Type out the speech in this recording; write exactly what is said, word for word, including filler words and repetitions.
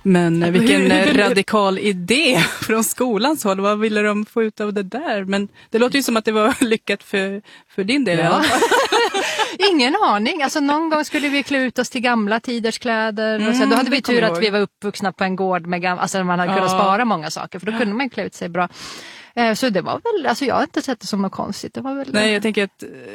Men vilken radikal idé från skolans håll. Vad ville de få ut av det där? Men det låter ju som att det var lyckat för, för din del. Ja. Ingen aning. Alltså någon gång skulle vi klä ut oss till gamla tiders kläder. Mm, och så, då hade vi tur att vi var uppvuxna på en gård med gamla, alltså man hade kunnat ja. spara många saker. För då kunde man klä ut sig bra. Så det var väl, alltså jag har inte sett det som något konstigt. Det var väl... Nej, jag tänker att